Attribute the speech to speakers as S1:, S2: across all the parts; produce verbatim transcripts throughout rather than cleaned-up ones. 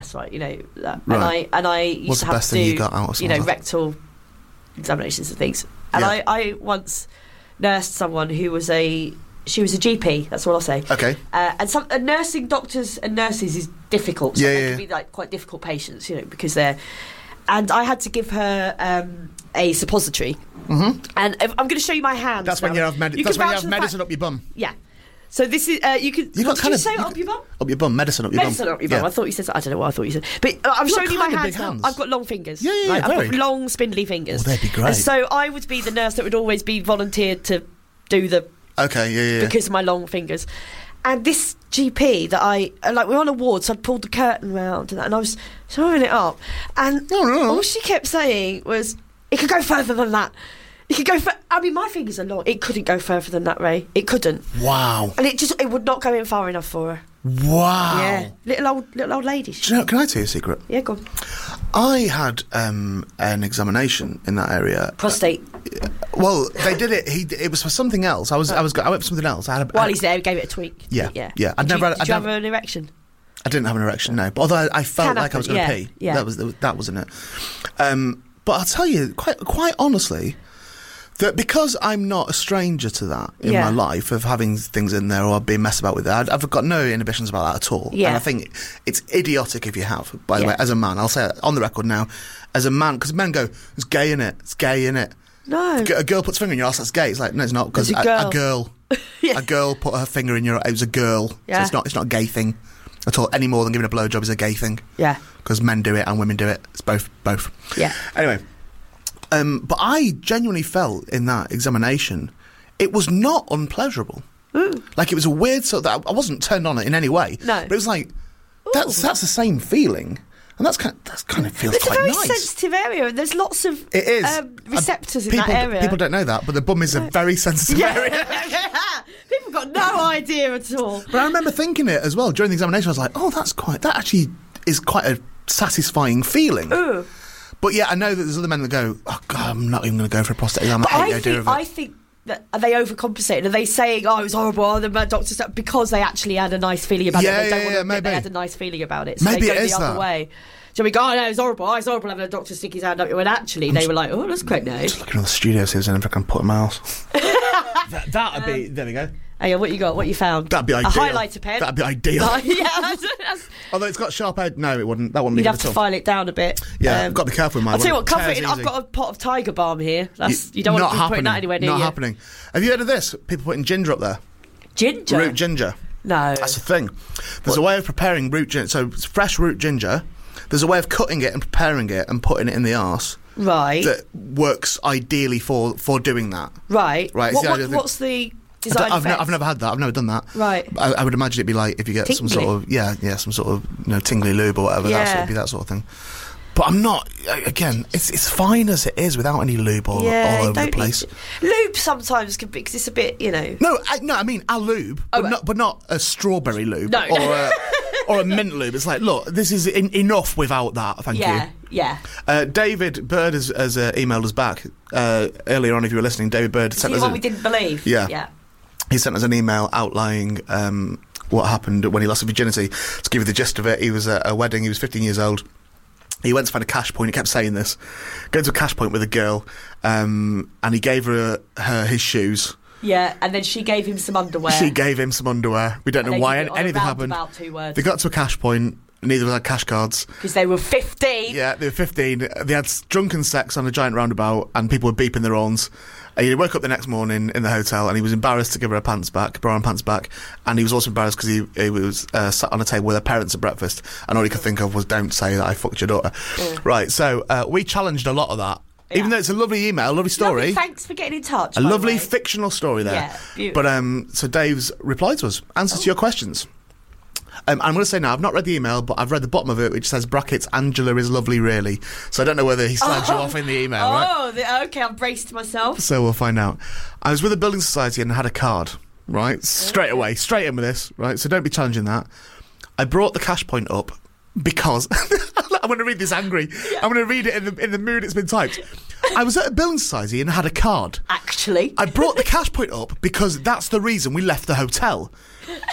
S1: That's right, you know. That.
S2: Right.
S1: And I and I used
S2: What's
S1: to
S2: the
S1: have
S2: best
S1: to
S2: thing
S1: do,
S2: you got out of
S1: you know,
S2: something like
S1: rectal examinations and things. And
S2: Yeah.
S1: I, I once nursed someone who was a she was a G P. That's all I'll say.
S2: Okay.
S1: Uh, and some uh, nursing doctors and nurses is difficult. So
S2: Yeah,
S1: they
S2: yeah,
S1: can
S2: yeah.
S1: be like quite difficult patients, you know, because they're. And I had to give her um, a suppository.
S2: Mm-hmm.
S1: And if, I'm going to show you my hands.
S2: That's when
S1: now.
S2: you have, medi-
S1: You
S2: that's
S1: can
S2: when you
S1: vouch
S2: have
S1: for the
S2: medicine
S1: fact-
S2: up your bum.
S1: Yeah. So this is uh, you can.
S2: You got
S1: what
S2: kind
S1: did
S2: of
S1: you say
S2: you
S1: up
S2: could-
S1: your bum?
S2: Up your bum, medicine up your
S1: Medicine
S2: bum.
S1: up your bum.
S2: Yeah.
S1: I thought you said. I don't know what I thought you said. But uh, I'm
S2: You've got
S1: showing you my
S2: kind of
S1: hands.
S2: big
S1: now.
S2: hands.
S1: I've got long fingers.
S2: Yeah, yeah, yeah,
S1: Right, I've
S2: very.
S1: got long, spindly fingers.
S2: Oh, they'd be great.
S1: And so I would be the nurse that would always be volunteered to do the
S2: Okay, yeah, yeah. yeah.
S1: because of my long fingers. And this G P that I uh, like, we we're on a ward, so I'd pulled the curtain round and, that, and I was throwing it up, and
S2: Oh, no.
S1: all she kept saying was, "It could go further than that. It could go. Fur-. I mean, my fingers are long. It couldn't go further than that, Ray. It couldn't.
S2: Wow.
S1: And it just it would not go in far enough for her.
S2: Wow.
S1: Yeah, little old little old lady.
S2: Do you know, can I tell you a secret?
S1: Yeah, go on.
S2: I had um, an examination in that area.
S1: Prostate.
S2: Well, they did it. He. It was for something else. I was. I was. I went for something else. I had a,
S1: While
S2: I,
S1: he's there, we gave it a tweak.
S2: Yeah,
S1: yeah.
S2: yeah. I'd
S1: Did
S2: never
S1: you,
S2: had-
S1: did
S2: I'd
S1: you have
S2: never-
S1: an erection?
S2: I didn't have an erection. No, but although I, I felt
S1: Can
S2: like I was
S1: happen,
S2: going to
S1: yeah,
S2: pee.
S1: yeah.
S2: That was that wasn't it. Um, but I'll tell you quite quite honestly that because I'm not a stranger to that in
S1: Yeah.
S2: my life of having things in there or being messed about with it, I've, I've got no inhibitions about that at all.
S1: Yeah.
S2: And I think it's idiotic if you have. By the
S1: Yeah.
S2: way, as a man, I'll say it on the record now, as a man, because men go, "It's gay in it. It's gay in it."
S1: No.
S2: A girl puts a finger in your ass, that's gay. It's like, no, it's not, because
S1: It's a
S2: a,
S1: girl.
S2: a girl,
S1: Yeah.
S2: a girl put her finger in your. It was a girl. So
S1: Yeah.
S2: it's not. It's not a gay thing at all. Any more than giving a blowjob is a gay thing.
S1: Yeah.
S2: Because men do it and women do it. It's both. Both.
S1: Yeah.
S2: Anyway, um, but I genuinely felt in that examination, it was not unpleasurable.
S1: Ooh.
S2: Like it was a weird sort of. I wasn't turned on it in any way.
S1: No.
S2: But it was like that's
S1: Ooh.
S2: that's the same feeling, and that's kind of that's kind of feels
S1: It's a
S2: quite
S1: very
S2: nice.
S1: sensitive area. There's lots of
S2: It is.
S1: um, receptors
S2: Uh,
S1: in
S2: people,
S1: that area.
S2: People don't know that, but the bum is a very sensitive area.
S1: Yeah. People got no idea at all.
S2: But I remember thinking it as well during the examination. I was like, "Oh, that's quite. That actually is quite a satisfying feeling."
S1: Ooh.
S2: But yeah, I know that there's other men that go, "Oh God, I'm not even going to go for a prostate exam.
S1: But
S2: I hate
S1: I
S2: the idea
S1: think,
S2: of it."
S1: I think that are they overcompensating? Are they saying, "Oh, it was horrible"? Oh, the doctor stuff because they actually had a nice feeling about
S2: Yeah,
S1: it. They don't
S2: yeah,
S1: want
S2: yeah,
S1: to admit
S2: maybe.
S1: they had a nice feeling about it. So
S2: Maybe
S1: they go
S2: it is
S1: the other
S2: that.
S1: way. So we go, "Oh no, it was horrible. Oh, it's horrible having a doctor stick his hand up." When actually they were like, "Oh, that's quite nice."
S2: Just looking at the studio, see if there's anything I can put in my house. that, that'd be. There we go.
S1: Hey, what you got? What you found?
S2: That'd be ideal.
S1: A highlighter pen.
S2: That'd be ideal.
S1: Oh, yeah, that's, that's,
S2: Although it's got sharp edge. No, it wouldn't. That wouldn't be
S1: you'd
S2: good
S1: have
S2: at
S1: to
S2: all.
S1: file it down a bit.
S2: Yeah,
S1: Um,
S2: I've got to be careful with my.
S1: I'll tell you what, cover
S2: Tears
S1: it in. I've
S2: easy.
S1: got a pot of Tiger Balm here. That's you, don't
S2: not
S1: want to be
S2: happening.
S1: putting that anywhere near
S2: Not
S1: you.
S2: happening. Have you heard of this? People putting ginger up there.
S1: Ginger.
S2: Root ginger.
S1: No.
S2: That's the thing. There's a way of preparing root ginger. So it's fresh root ginger. There's a way of cutting it and preparing it and putting it in the arse
S1: Right.
S2: that works ideally for, for doing that.
S1: Right.
S2: Right,
S1: What,
S2: it's the
S1: what,
S2: idea that-
S1: what's the
S2: I
S1: design
S2: don't- I've, ne-
S1: effect?
S2: I've never had that. I've never done that.
S1: Right.
S2: I, I would imagine it'd be like if you get some
S1: Tingly.
S2: sort of yeah, yeah, some sort of you know tingly lube or whatever. That's
S1: Yeah.
S2: it'd be that sort of thing. But I'm not. Again, it's it's fine as it is without any lube all,
S1: yeah,
S2: all over
S1: don't
S2: the place.
S1: need- Lube sometimes can be because it's a bit, you know.
S2: No, I, no, I mean a lube,
S1: Oh,
S2: but
S1: right.
S2: not but not a strawberry lube
S1: No,
S2: or
S1: no.
S2: a, or a mint lube. It's like, look, this is in, enough without that. Thank
S1: Yeah,
S2: you.
S1: yeah.
S2: Uh, David Bird has, has uh, emailed us back uh, earlier on. If you were listening, David Bird
S1: See
S2: sent
S1: the
S2: us
S1: one
S2: a,
S1: we didn't believe.
S2: Yeah.
S1: Yeah.
S2: he sent us an email outlining um, what happened when he lost his virginity. To give you the gist of it, he was at a wedding. He was fifteen years old. He went to find a cash point. He kept saying this. Going to a cash point with a girl, um, and he gave her her his shoes.
S1: Yeah, and then she gave him some underwear.
S2: She gave him some underwear. We don't
S1: And
S2: know
S1: they
S2: why
S1: did it on a
S2: anything happened.
S1: roundabout two words.
S2: They got to a cash point. Neither of them had cash cards.
S1: Because they were fifteen.
S2: Yeah, they were fifteen. They had drunken sex on a giant roundabout, and people were beeping their horns. And he woke up the next morning in the hotel, and he was embarrassed to give her her pants back, bra and pants back. And he was also embarrassed because he, he was uh, sat on a table with her parents at breakfast, and all he could think of was, "Don't say that I fucked your daughter."
S1: Yeah.
S2: Right. So uh, we challenged a lot of that.
S1: Yeah.
S2: Even though it's a lovely email, lovely story.
S1: Lovely, thanks for getting in touch.
S2: A
S1: by the
S2: lovely
S1: way.
S2: fictional story there.
S1: Yeah, beautiful.
S2: But um, so Dave's replied to us, answers to your questions. Um, I'm going to say now, I've not read the email, but I've read the bottom of it, which says brackets, Angela is lovely, really. So I don't know whether he slagged you off in the email, right?
S1: Oh, the, okay, I've braced myself.
S2: So we'll find out. I was with a building society and had a card, right? Straight away, straight in with this, right? So don't be challenging that. I brought the cash point up because I'm going to read this angry.
S1: Yeah.
S2: I'm going to read it in the in the mood it's been typed. I was at a building society and had a card.
S1: Actually.
S2: I brought the cash point up because that's the reason we left the hotel.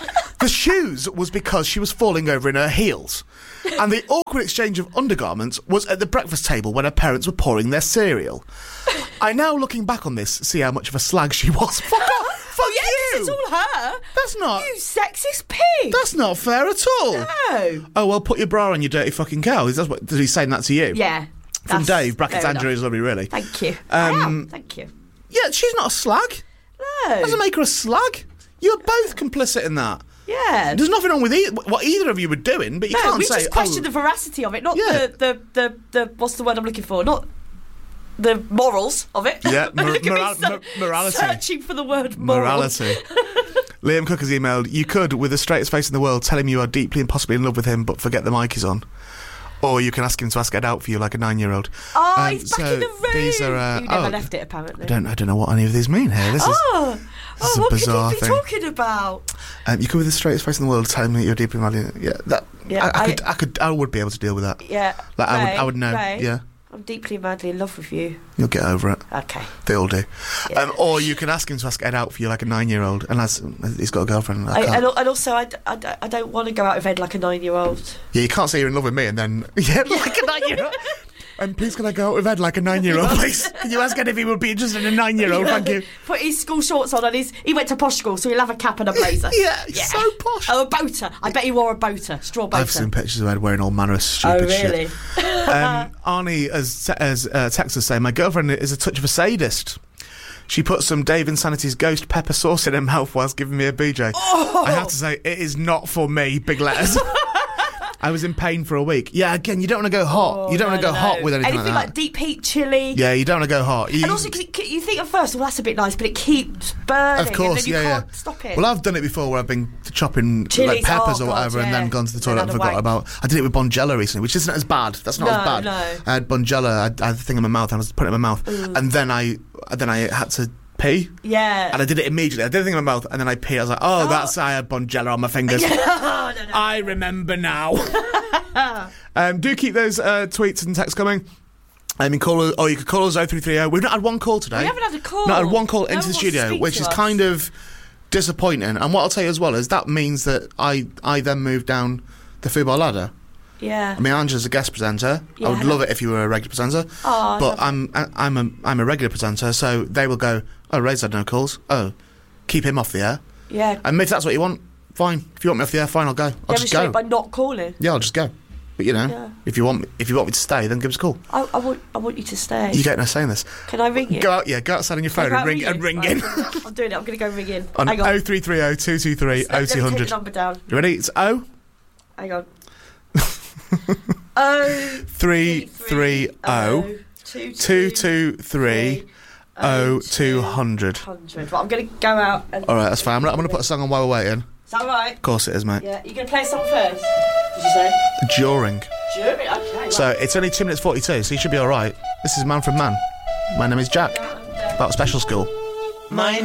S2: The shoes was because she was falling over in her heels. And the awkward exchange of undergarments was at the breakfast table when her parents were pouring their cereal. I now, looking back on this, see how much of a slag she was. Fuck off! Fuck
S1: Oh, yeah, 'cause
S2: you!
S1: it's all her.
S2: That's not...
S1: You sexist pig.
S2: That's not fair at all.
S1: No.
S2: Oh, well, put your bra on, you dirty fucking cow. Is that what... Did he say that to you?
S1: Yeah.
S2: From
S1: that's
S2: Dave, brackets
S1: fair
S2: Andrew
S1: enough.
S2: is lovely, really.
S1: Thank you. I
S2: Um,
S1: am. Thank you.
S2: Yeah, she's not a slag.
S1: No.
S2: Doesn't make her a slag. You're both complicit in that.
S1: Yeah.
S2: There's nothing wrong with e- what either of you were doing, but you
S1: No,
S2: can't
S1: we
S2: say...
S1: just questioned
S2: oh,
S1: the veracity of it, not
S2: Yeah.
S1: the, the, the, the, what's the word I'm looking for? Not the morals of it.
S2: Yeah, mor-
S1: Look at me
S2: moral-
S1: so-
S2: mor- morality.
S1: Searching for the word moral.
S2: Morality. Liam Cook has emailed, you could, with the straightest face in the world, tell him you are deeply and possibly in love with him, but forget the mic is on. Or you can ask him to ask it out for you like a nine-year-old.
S1: Oh,
S2: Um,
S1: he's back
S2: so
S1: in the room.
S2: these are, uh,
S1: you never
S2: oh,
S1: left it, apparently.
S2: I don't, I don't know what any of these mean here. This is...
S1: Oh,
S2: This is
S1: oh
S2: a
S1: what
S2: bizarre
S1: could you be
S2: thing.
S1: talking about?
S2: Um, you could, with the straightest face in the world, tell him that you're deeply madly... Yeah, that...
S1: Yeah,
S2: I, I,
S1: I-
S2: could, I could... I would be able to deal with that.
S1: Yeah.
S2: Like, I would,
S1: Ray,
S2: I would know.
S1: Ray,
S2: Yeah,
S1: I'm deeply, madly in love with you.
S2: you'll get over it.
S1: Okay.
S2: They all do.
S1: Yeah.
S2: Um, or you can ask him to ask Ed out for you like a nine-year-old, and as he's got a girlfriend. I
S1: I,
S2: can't.
S1: and, al- and also, I, d- I, d- I don't want to go out of bed like a nine-year-old.
S2: Yeah, you can't say you're in love with me and then yeah, like a nine-year-old. And please, can I go out with Ed like a nine-year-old, please? Can you ask Ed if he would be interested in a nine-year-old? Thank you.
S1: Put his school shorts on, and his, he went to posh school, so he'll have a cap and a blazer.
S2: Yeah, he's so posh.
S1: Oh, a boater. I bet he wore a boater, straw boater.
S2: I've seen pictures of Ed wearing all manner of
S1: Oh,
S2: stupid
S1: really?
S2: shit. Um, Arnie has, has uh, texted us saying, my girlfriend is a touch of a sadist. She put some Dave Insanity's ghost pepper sauce in her mouth whilst giving me a B J.
S1: Oh.
S2: I have to say, it is not for me, big letters. I was in pain for a week. Yeah, again, you don't want to go hot.
S1: Oh,
S2: you don't
S1: no,
S2: want to go
S1: no,
S2: hot
S1: no.
S2: with anything,
S1: Anything
S2: like
S1: like
S2: that.
S1: deep heat chili.
S2: Yeah, you don't want to go hot. You,
S1: And also, 'cause it- you think at first, well, that's a bit nice, but it keeps burning.
S2: of course,
S1: and then you
S2: yeah,
S1: can't
S2: yeah.
S1: stop it.
S2: Well, I've done it before where I've been chopping
S1: Chilies,
S2: like peppers
S1: oh,
S2: or
S1: God,
S2: whatever, and
S1: yeah.
S2: then gone to the
S1: Then
S2: toilet
S1: had
S2: and
S1: a
S2: forgot
S1: wank.
S2: about. I did it with Bonjela recently, which isn't as bad. That's not
S1: No,
S2: as bad.
S1: no.
S2: I had Bonjela. I, I had the thing in my mouth, and I was putting it in my mouth, and then I, then I had to pee.
S1: Yeah.
S2: And I did it immediately. I did the thing in my mouth, and then I pee. I was like, "Oh,
S1: Oh.
S2: that's I had Bonjela on my fingers."
S1: oh, no, no.
S2: I remember now. um, do keep those uh, tweets and texts coming. I mean, call us, or you could call us oh three three oh. We've not had one call today.
S1: We haven't had a call.
S2: Not had one call
S1: No
S2: into
S1: one
S2: the
S1: wants to
S2: studio,
S1: speak
S2: which
S1: to
S2: is
S1: us.
S2: kind of disappointing. And what I'll tell you as well is that means that I, I then moved down the football ladder.
S1: Yeah.
S2: I mean, Angela's a guest presenter.
S1: Yeah,
S2: I would
S1: I
S2: love
S1: know.
S2: it if you were a regular presenter.
S1: Oh,
S2: but
S1: lovely.
S2: I'm I, I'm a I'm a regular presenter, so they will go, "Oh, Ray's had no calls. Oh, keep him off the air."
S1: Yeah.
S2: And if that's what you want, fine. If you want me off the air, fine. I'll go. I'll just
S1: Demonstrate
S2: go.
S1: by not calling.
S2: Yeah, I'll just go. But you know,
S1: Yeah.
S2: if you want me, if you want me to stay, then give us a call.
S1: I, I want. I want you to stay.
S2: You get no saying this.
S1: Can I ring you?
S2: Go out, yeah, go outside on your phone
S1: Can I
S2: and ring
S1: you?
S2: and ring
S1: Right.
S2: in
S1: I'm doing it. I'm going to go ring in.
S2: on
S1: Hang on.
S2: oh three three oh two two three oh
S1: Let-
S2: two
S1: let me take
S2: hundred.
S1: the number down.
S2: You ready? It's O
S1: Hang on. Oh
S2: three three oh
S1: two
S2: two two three oh two hundred.
S1: hundred. Right, I'm going to go out and.
S2: All right, that's fine. I'm going to put a song on while we're waiting.
S1: Is that right?
S2: Of course it is, mate.
S1: Yeah. You going to play a song first? Did you say?
S2: During.
S1: Jury. Okay. Right.
S2: So it's only two minutes forty-two, so you should be all right. This is Man from Man. My name is Jack. About special school.
S3: My